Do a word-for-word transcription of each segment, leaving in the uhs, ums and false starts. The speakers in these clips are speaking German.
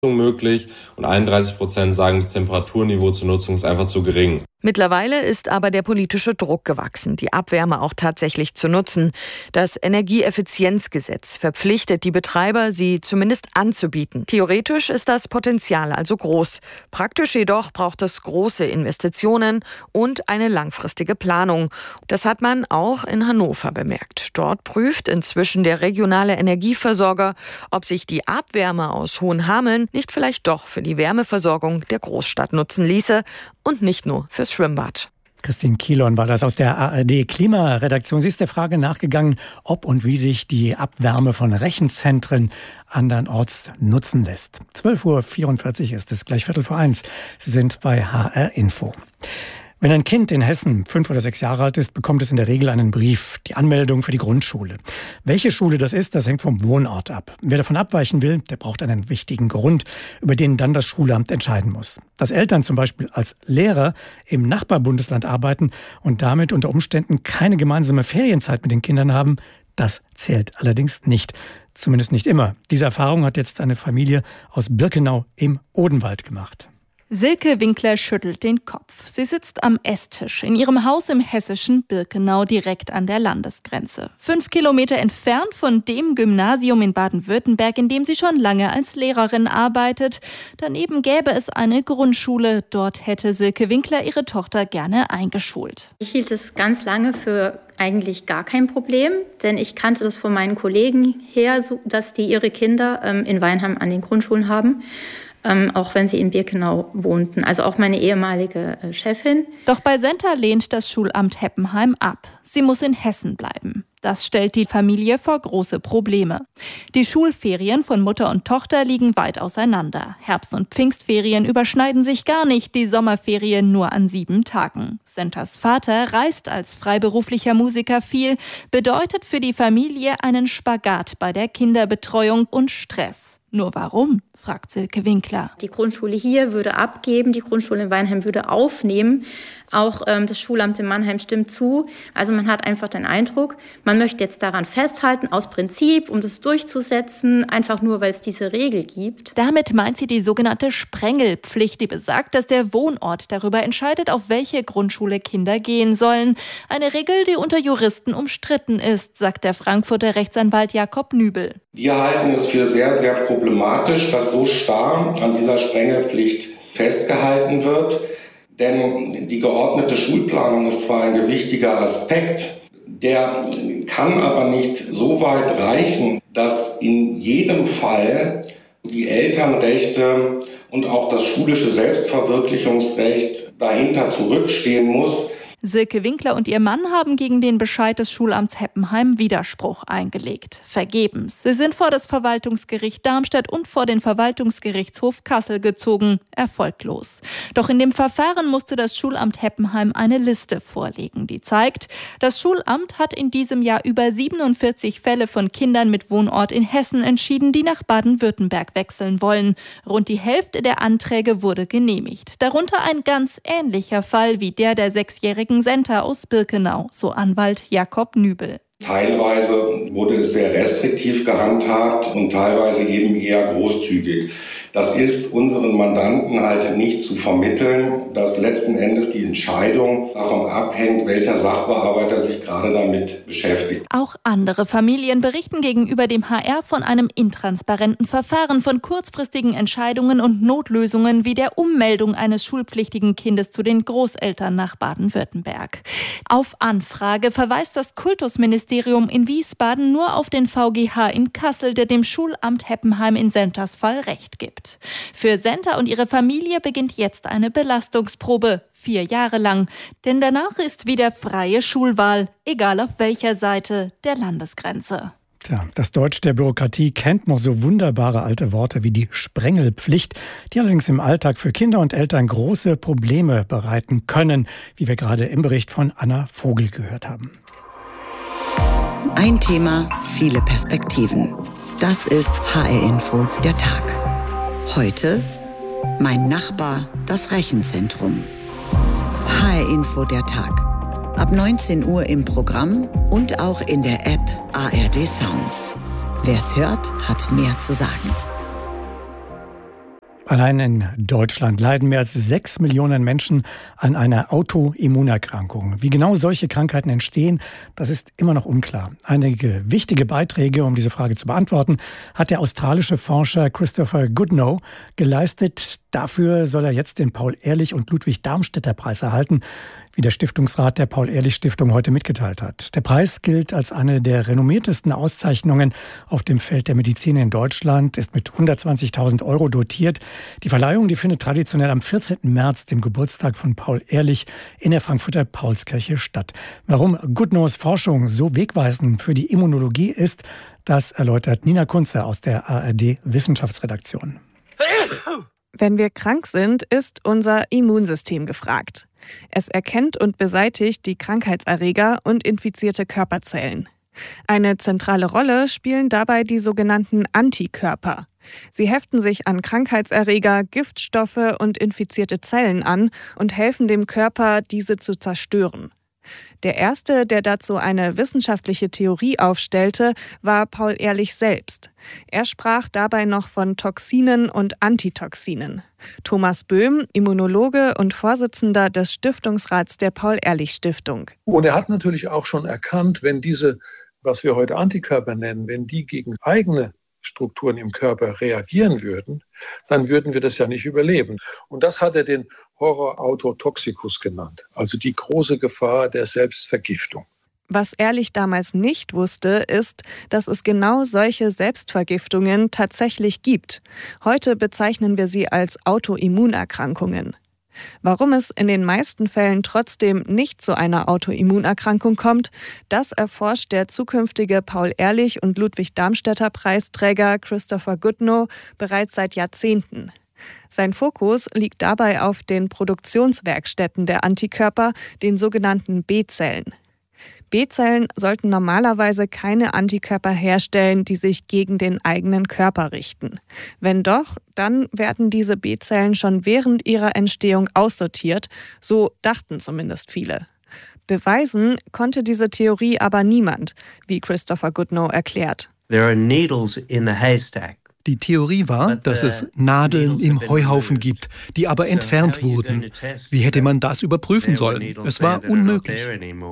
möglich und einunddreißig Prozent sagen, das Temperaturniveau zur Nutzung ist einfach zu gering. Mittlerweile ist aber der politische Druck gewachsen, die Abwärme auch tatsächlich zu nutzen. Das Energieeffizienzgesetz verpflichtet die Betreiber, sie zumindest anzubieten. Theoretisch ist das Potenzial also groß. Praktisch jedoch braucht es große Investitionen und eine langfristige Planung. Das hat man auch in Hannover bemerkt. Dort prüft inzwischen der regionale Energieversorger, ob sich die Abwärme aus Hohenhameln nicht vielleicht doch für die Wärmeversorgung der Großstadt nutzen ließe und nicht nur fürs Schwimmbad. Christine Kielon war das aus der A R D-Klimaredaktion. Sie ist der Frage nachgegangen, ob und wie sich die Abwärme von Rechenzentren andernorts nutzen lässt. zwölf Uhr vierundvierzig ist es, gleich Viertel vor eins. Sie sind bei H R Info. Wenn ein Kind in Hessen fünf oder sechs Jahre alt ist, bekommt es in der Regel einen Brief, die Anmeldung für die Grundschule. Welche Schule das ist, das hängt vom Wohnort ab. Wer davon abweichen will, der braucht einen wichtigen Grund, über den dann das Schulamt entscheiden muss. Dass Eltern zum Beispiel als Lehrer im Nachbarbundesland arbeiten und damit unter Umständen keine gemeinsame Ferienzeit mit den Kindern haben, das zählt allerdings nicht. Zumindest nicht immer. Diese Erfahrung hat jetzt eine Familie aus Birkenau im Odenwald gemacht. Silke Winkler schüttelt den Kopf. Sie sitzt am Esstisch in ihrem Haus im hessischen Birkenau direkt an der Landesgrenze. Fünf Kilometer entfernt von dem Gymnasium in Baden-Württemberg, in dem sie schon lange als Lehrerin arbeitet. Daneben gäbe es eine Grundschule. Dort hätte Silke Winkler ihre Tochter gerne eingeschult. Ich hielt es ganz lange für eigentlich gar kein Problem, denn ich kannte das von meinen Kollegen her, dass die ihre Kinder in Weinheim an den Grundschulen haben. Ähm, auch wenn sie in Birkenau wohnten, also auch meine ehemalige äh, Chefin. Doch bei Senta lehnt das Schulamt Heppenheim ab. Sie muss in Hessen bleiben. Das stellt die Familie vor große Probleme. Die Schulferien von Mutter und Tochter liegen weit auseinander. Herbst- und Pfingstferien überschneiden sich gar nicht, die Sommerferien nur an sieben Tagen. Sentas Vater reist als freiberuflicher Musiker viel, bedeutet für die Familie einen Spagat bei der Kinderbetreuung und Stress. Nur warum, fragt Silke Winkler. Die Grundschule hier würde abgeben, die Grundschule in Weinheim würde aufnehmen. Auch ähm, das Schulamt in Mannheim stimmt zu. Also man hat einfach den Eindruck, man möchte jetzt daran festhalten, aus Prinzip, um das durchzusetzen, einfach nur, weil es diese Regel gibt. Damit meint sie die sogenannte Sprengelpflicht, die besagt, dass der Wohnort darüber entscheidet, auf welche Grundschule Kinder gehen sollen. Eine Regel, die unter Juristen umstritten ist, sagt der Frankfurter Rechtsanwalt Jakob Nübel. Wir halten es für sehr, sehr problematisch, dass so starr an dieser Sprengelpflicht festgehalten wird. Denn die geordnete Schulplanung ist zwar ein gewichtiger Aspekt, der kann aber nicht so weit reichen, dass in jedem Fall die Elternrechte und auch das schulische Selbstverwirklichungsrecht dahinter zurückstehen muss. Silke Winkler und ihr Mann haben gegen den Bescheid des Schulamts Heppenheim Widerspruch eingelegt. Vergebens. Sie sind vor das Verwaltungsgericht Darmstadt und vor den Verwaltungsgerichtshof Kassel gezogen. Erfolglos. Doch in dem Verfahren musste das Schulamt Heppenheim eine Liste vorlegen, die zeigt, das Schulamt hat in diesem Jahr über siebenundvierzig Fälle von Kindern mit Wohnort in Hessen entschieden, die nach Baden-Württemberg wechseln wollen. Rund die Hälfte der Anträge wurde genehmigt. Darunter ein ganz ähnlicher Fall wie der der sechsjährigen Senta aus Birkenau, so Anwalt Jakob Nübel. Teilweise wurde es sehr restriktiv gehandhabt und teilweise eben eher großzügig. Das ist unseren Mandanten halt nicht zu vermitteln, dass letzten Endes die Entscheidung davon abhängt, welcher Sachbearbeiter sich gerade damit beschäftigt. Auch andere Familien berichten gegenüber dem H R von einem intransparenten Verfahren, von kurzfristigen Entscheidungen und Notlösungen wie der Ummeldung eines schulpflichtigen Kindes zu den Großeltern nach Baden-Württemberg. Auf Anfrage verweist das Kultusministerium in Wiesbaden nur auf den V G H in Kassel, der dem Schulamt Heppenheim in Sentas Fall Recht gibt. Für Senta und ihre Familie beginnt jetzt eine Belastungsprobe, vier Jahre lang. Denn danach ist wieder freie Schulwahl, egal auf welcher Seite der Landesgrenze. Tja, das Deutsch der Bürokratie kennt noch so wunderbare alte Worte wie die Sprengelpflicht, die allerdings im Alltag für Kinder und Eltern große Probleme bereiten können, wie wir gerade im Bericht von Anna Vogel gehört haben. Ein Thema, viele Perspektiven. Das ist H R Info, der Tag. Heute mein Nachbar, das Rechenzentrum. H R Info, der Tag. Ab neunzehn Uhr im Programm und auch in der App A R D Sounds. Wer's hört, hat mehr zu sagen. Allein in Deutschland leiden mehr als sechs Millionen Menschen an einer Autoimmunerkrankung. Wie genau solche Krankheiten entstehen, das ist immer noch unklar. Einige wichtige Beiträge, um diese Frage zu beantworten, hat der australische Forscher Christopher Goodnow geleistet. Dafür soll er jetzt den Paul-Ehrlich- und Ludwig-Darmstädter-Preis erhalten, wie der Stiftungsrat der Paul-Ehrlich-Stiftung heute mitgeteilt hat. Der Preis gilt als eine der renommiertesten Auszeichnungen auf dem Feld der Medizin in Deutschland, ist mit hundertzwanzigtausend Euro dotiert. Die Verleihung, die findet traditionell am vierzehnten März, dem Geburtstag von Paul Ehrlich, in der Frankfurter Paulskirche statt. Warum Goodnows Forschung so wegweisend für die Immunologie ist, das erläutert Nina Kunze aus der A R D-Wissenschaftsredaktion. Wenn wir krank sind, ist unser Immunsystem gefragt. Es erkennt und beseitigt die Krankheitserreger und infizierte Körperzellen. Eine zentrale Rolle spielen dabei die sogenannten Antikörper. Sie heften sich an Krankheitserreger, Giftstoffe und infizierte Zellen an und helfen dem Körper, diese zu zerstören. Der erste, der dazu eine wissenschaftliche Theorie aufstellte, war Paul Ehrlich selbst. Er sprach dabei noch von Toxinen und Antitoxinen. Thomas Böhm, Immunologe und Vorsitzender des Stiftungsrats der Paul-Ehrlich-Stiftung. Und er hat natürlich auch schon erkannt, wenn diese, was wir heute Antikörper nennen, wenn die gegen eigene Strukturen im Körper reagieren würden, dann würden wir das ja nicht überleben. Und das hat er den Horror autotoxicus genannt, also die große Gefahr der Selbstvergiftung. Was Ehrlich damals nicht wusste, ist, dass es genau solche Selbstvergiftungen tatsächlich gibt. Heute bezeichnen wir sie als Autoimmunerkrankungen. Warum es in den meisten Fällen trotzdem nicht zu einer Autoimmunerkrankung kommt, das erforscht der zukünftige Paul-Ehrlich- und Ludwig-Darmstädter-Preisträger Christopher Goodnow bereits seit Jahrzehnten. Sein Fokus liegt dabei auf den Produktionswerkstätten der Antikörper, den sogenannten B-Zellen. B-Zellen sollten normalerweise keine Antikörper herstellen, die sich gegen den eigenen Körper richten. Wenn doch, dann werden diese B-Zellen schon während ihrer Entstehung aussortiert, so dachten zumindest viele. Beweisen konnte diese Theorie aber niemand, wie Christopher Goodnow erklärt. There are needles in the haystack. Die Theorie war, dass es Nadeln im Heuhaufen gibt, die aber entfernt wurden. Wie hätte man das überprüfen sollen? Es war unmöglich.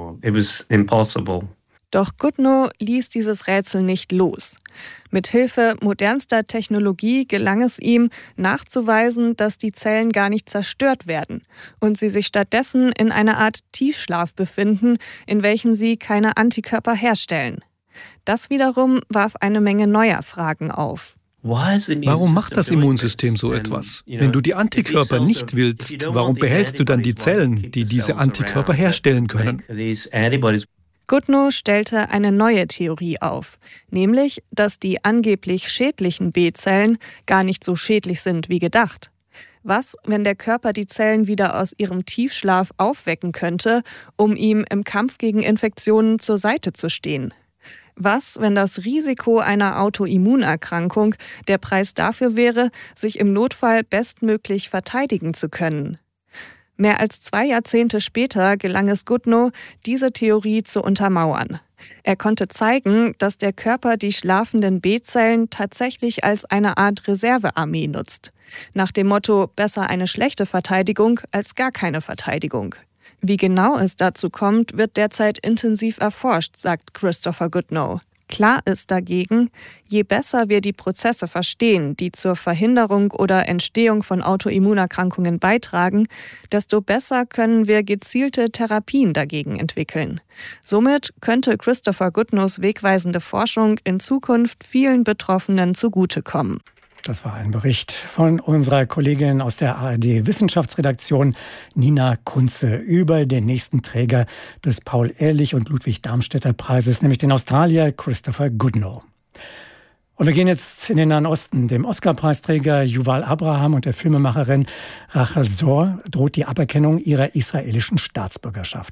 Doch Goodnow ließ dieses Rätsel nicht los. Mit Hilfe modernster Technologie gelang es ihm, nachzuweisen, dass die Zellen gar nicht zerstört werden und sie sich stattdessen in einer Art Tiefschlaf befinden, in welchem sie keine Antikörper herstellen. Das wiederum warf eine Menge neuer Fragen auf. Warum macht das Immunsystem so etwas? Wenn du die Antikörper nicht willst, warum behältst du dann die Zellen, die diese Antikörper herstellen können? Goodnow stellte eine neue Theorie auf, nämlich, dass die angeblich schädlichen B-Zellen gar nicht so schädlich sind wie gedacht. Was, wenn der Körper die Zellen wieder aus ihrem Tiefschlaf aufwecken könnte, um ihm im Kampf gegen Infektionen zur Seite zu stehen? Was, wenn das Risiko einer Autoimmunerkrankung der Preis dafür wäre, sich im Notfall bestmöglich verteidigen zu können? Mehr als zwei Jahrzehnte später gelang es Goodnow, diese Theorie zu untermauern. Er konnte zeigen, dass der Körper die schlafenden B-Zellen tatsächlich als eine Art Reservearmee nutzt. Nach dem Motto, besser eine schlechte Verteidigung als gar keine Verteidigung. Wie genau es dazu kommt, wird derzeit intensiv erforscht, sagt Christopher Goodnow. Klar ist dagegen, je besser wir die Prozesse verstehen, die zur Verhinderung oder Entstehung von Autoimmunerkrankungen beitragen, desto besser können wir gezielte Therapien dagegen entwickeln. Somit könnte Christopher Goodnows wegweisende Forschung in Zukunft vielen Betroffenen zugutekommen. Das war ein Bericht von unserer Kollegin aus der A R D-Wissenschaftsredaktion Nina Kunze über den nächsten Träger des Paul-Ehrlich- und Ludwig-Darmstädter-Preises, nämlich den Australier Christopher Goodnow. Und wir gehen jetzt in den Nahen Osten. Dem Oscar-Preisträger Yuval Abraham und der Filmemacherin Rachel Zohr droht die Aberkennung ihrer israelischen Staatsbürgerschaft.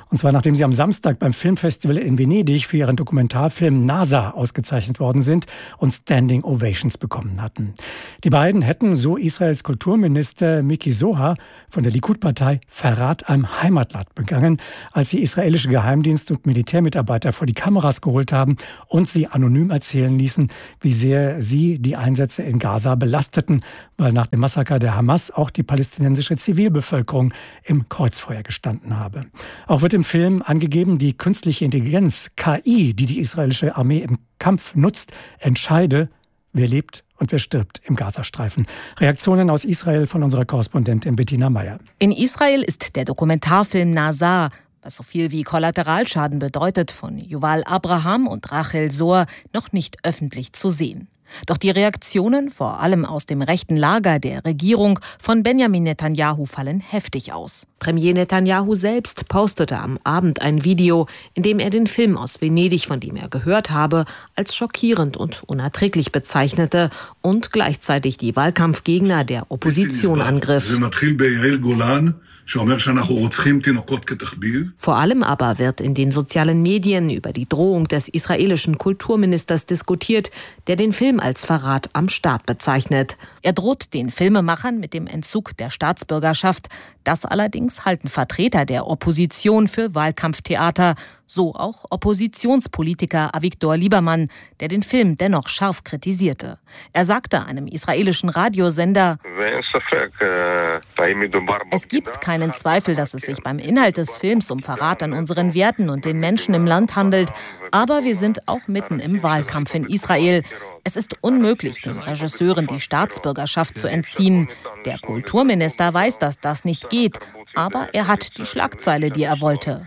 Und zwar nachdem sie am Samstag beim Filmfestival in Venedig für ihren Dokumentarfilm NASA ausgezeichnet worden sind und Standing Ovations bekommen hatten. Die beiden hätten, so Israels Kulturminister Miki Zohar von der Likud-Partei, Verrat am Heimatland begangen, als sie israelische Geheimdienst- und Militärmitarbeiter vor die Kameras geholt haben und sie anonym erzählen ließen, wie sehr sie die Einsätze in Gaza belasteten, weil nach dem Massaker der Hamas auch die palästinensische Zivilbevölkerung im Kreuzfeuer gestanden habe. Auch wird im Film angegeben, die künstliche Intelligenz, K I, die die israelische Armee im Kampf nutzt, entscheide, wer lebt und wer stirbt im Gazastreifen. Reaktionen aus Israel von unserer Korrespondentin Bettina Meyer. In Israel ist der Dokumentarfilm Nazar, was so viel wie Kollateralschaden bedeutet, von Yuval Abraham und Rachel Zohar, noch nicht öffentlich zu sehen. Doch die Reaktionen, vor allem aus dem rechten Lager der Regierung von Benjamin Netanyahu, fallen heftig aus. Premier Netanyahu selbst postete am Abend ein Video, in dem er den Film aus Venedig, von dem er gehört habe, als schockierend und unerträglich bezeichnete und gleichzeitig die Wahlkampfgegner der Opposition angriff. Vor allem aber wird in den sozialen Medien über die Drohung des israelischen Kulturministers diskutiert, der den Film als Verrat am Staat bezeichnet. Er droht den Filmemachern mit dem Entzug der Staatsbürgerschaft. Das allerdings halten Vertreter der Opposition für Wahlkampftheater, so auch Oppositionspolitiker Avigdor Lieberman, der den Film dennoch scharf kritisierte. Er sagte einem israelischen Radiosender: Es gibt keinen Zweifel, dass es sich beim Inhalt des Films um Verrat an unseren Werten und den Menschen im Land handelt, aber wir sind auch mitten im Wahlkampf in Israel. Es ist unmöglich, den Regisseuren die Staatsbürgerschaft zu entziehen. Der Kulturminister weiß, dass das nicht geht, aber er hat die Schlagzeile, die er wollte.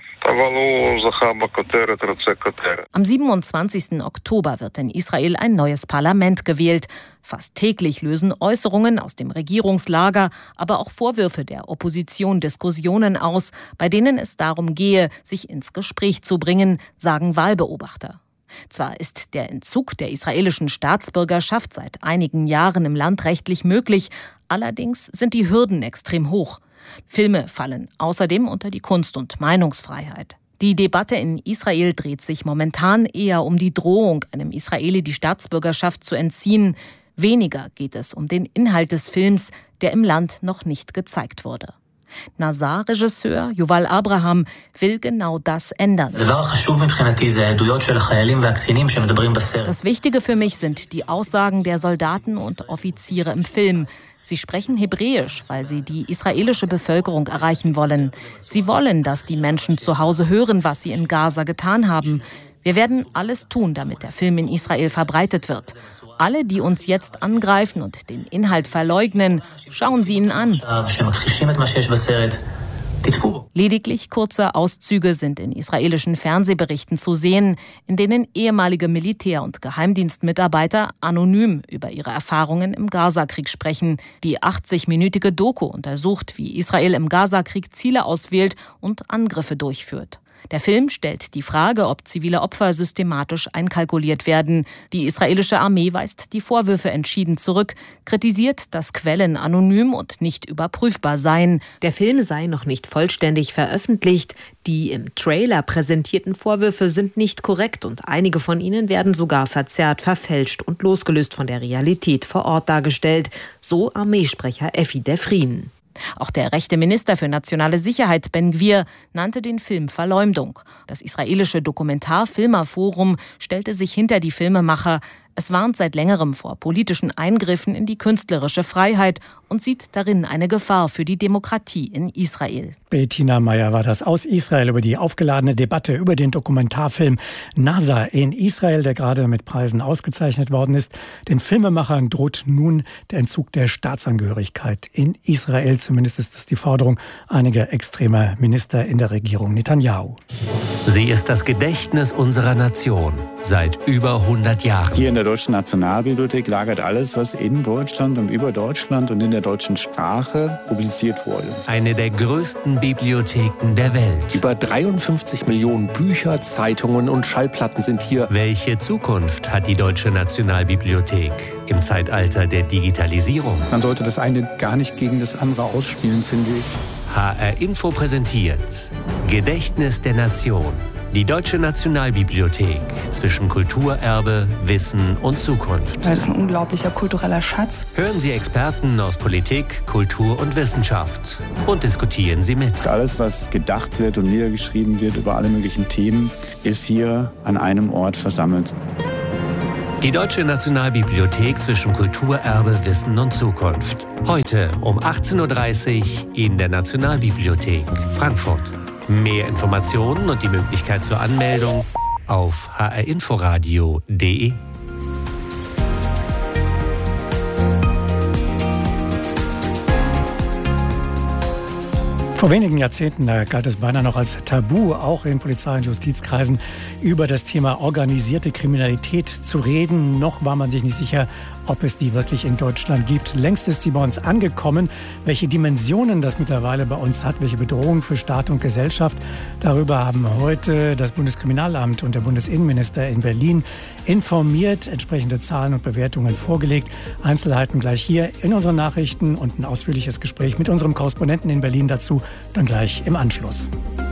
Am siebenundzwanzigsten Oktober wird in Israel ein neues Parlament gewählt. Fast täglich lösen Äußerungen aus dem Regierungslager, aber auch Vorwürfe der Opposition Diskussionen aus, bei denen es darum gehe, sich ins Gespräch zu bringen, sagen Wahlbeobachter. Zwar ist der Entzug der israelischen Staatsbürgerschaft seit einigen Jahren im Land rechtlich möglich, allerdings sind die Hürden extrem hoch. Filme fallen außerdem unter die Kunst- und Meinungsfreiheit. Die Debatte in Israel dreht sich momentan eher um die Drohung, einem Israeli die Staatsbürgerschaft zu entziehen. Weniger geht es um den Inhalt des Films, der im Land noch nicht gezeigt wurde. Nazar-Regisseur Yuval Abraham will genau das ändern. Das Wichtige für mich sind die Aussagen der Soldaten und Offiziere im Film. Sie sprechen Hebräisch, weil sie die israelische Bevölkerung erreichen wollen. Sie wollen, dass die Menschen zu Hause hören, was sie in Gaza getan haben. Wir werden alles tun, damit der Film in Israel verbreitet wird. Alle, die uns jetzt angreifen und den Inhalt verleugnen, schauen Sie ihn an. Lediglich kurze Auszüge sind in israelischen Fernsehberichten zu sehen, in denen ehemalige Militär- und Geheimdienstmitarbeiter anonym über ihre Erfahrungen im Gazakrieg sprechen. Die achtzigminütige Doku untersucht, wie Israel im Gazakrieg Ziele auswählt und Angriffe durchführt. Der Film stellt die Frage, ob zivile Opfer systematisch einkalkuliert werden. Die israelische Armee weist die Vorwürfe entschieden zurück, kritisiert, dass Quellen anonym und nicht überprüfbar seien. Der Film sei noch nicht vollständig veröffentlicht. Die im Trailer präsentierten Vorwürfe sind nicht korrekt und einige von ihnen werden sogar verzerrt, verfälscht und losgelöst von der Realität vor Ort dargestellt, so Armeesprecher Effi Defrin. Auch der rechte Minister für nationale Sicherheit Ben-Gvir nannte den Film Verleumdung. Das israelische Dokumentarfilmerforum stellte sich hinter die Filmemacher. Es warnt seit längerem vor politischen Eingriffen in die künstlerische Freiheit und sieht darin eine Gefahr für die Demokratie in Israel. Bettina Meyer war das aus Israel über die aufgeladene Debatte über den Dokumentarfilm Nazar in Israel, der gerade mit Preisen ausgezeichnet worden ist. Den Filmemachern droht nun der Entzug der Staatsangehörigkeit in Israel. Zumindest ist das die Forderung einiger extremer Minister in der Regierung Netanyahu. Sie ist das Gedächtnis unserer Nation seit über hundert Jahren. Hier in der Deutschen Nationalbibliothek lagert alles, was in Deutschland und über Deutschland und in der deutschen Sprache publiziert wurde. Eine der größten Bibliotheken der Welt. Über dreiundfünfzig Millionen Bücher, Zeitungen und Schallplatten sind hier. Welche Zukunft hat die Deutsche Nationalbibliothek im Zeitalter der Digitalisierung? Man sollte das eine gar nicht gegen das andere ausspielen, finde ich. H R Info präsentiert Gedächtnis der Nation. Die Deutsche Nationalbibliothek zwischen Kulturerbe, Wissen und Zukunft. Das ist ein unglaublicher kultureller Schatz. Hören Sie Experten aus Politik, Kultur und Wissenschaft und diskutieren Sie mit. Alles, was gedacht wird und niedergeschrieben wird über alle möglichen Themen, ist hier an einem Ort versammelt. Die Deutsche Nationalbibliothek zwischen Kulturerbe, Wissen und Zukunft. Heute um achtzehn Uhr dreißig in der Nationalbibliothek Frankfurt. Mehr Informationen und die Möglichkeit zur Anmeldung auf h r inforadio punkt d e. Vor wenigen Jahrzehnten da galt es beinahe noch als Tabu, auch in Polizei- und Justizkreisen, über das Thema organisierte Kriminalität zu reden. Noch war man sich nicht sicher, ob es die wirklich in Deutschland gibt. Längst ist sie bei uns angekommen. Welche Dimensionen das mittlerweile bei uns hat, welche Bedrohungen für Staat und Gesellschaft, darüber haben heute das Bundeskriminalamt und der Bundesinnenminister in Berlin informiert, entsprechende Zahlen und Bewertungen vorgelegt. Einzelheiten gleich hier in unseren Nachrichten und ein ausführliches Gespräch mit unserem Korrespondenten in Berlin dazu dann gleich im Anschluss.